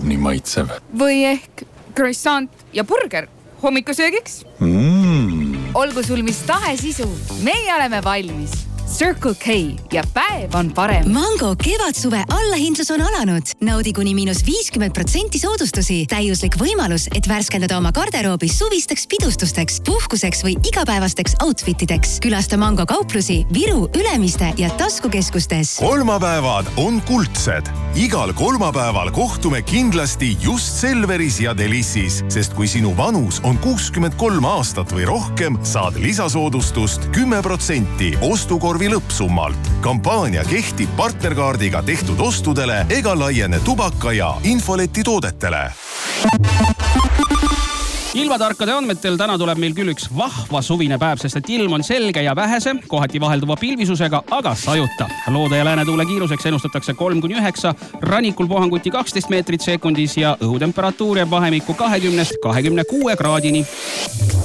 nii maitsev. Või ehk croissant ja burger hommikusöögiks. Olgu sul mis tahes isu, meie oleme valmis. Circle K ja päev on parem. Mango kevadsuve allahindlus on alanud. Naudi kuni -50% soodustusi. Täiuslik võimalus, et värskendada oma garderoobis suvisteks pidustusteks, puhkuseks või igapäevasteks outfitideks. Külasta Mango kauplusi Viru, Ülemiste ja taskukeskustes. Kolmapäevad on kuldsed. Igal kolmapäeval kohtume kindlasti just Selveris ja Delissis, sest kui sinu vanus on 63 aastat või rohkem, saad lisasoodustust 10% ostukorvi lõppsummalt. Kampaania kehtib partnerkaardiga tehtud ostudele ega laiene tubaka ja infoleti toodetele. Ilmatarkade andmetel täna tuleb meil küll üks vahva suvine päev, sest et ilm on selge ja vähese, kohati vahelduva pilvisusega, aga sajuta. Loode ja läänetuule kiiruseks ennustatakse 3-9, rannikul puhanguti 12 meetrit sekundis ja õhutemperatuur jääb vahemikku 20-26 kraadini.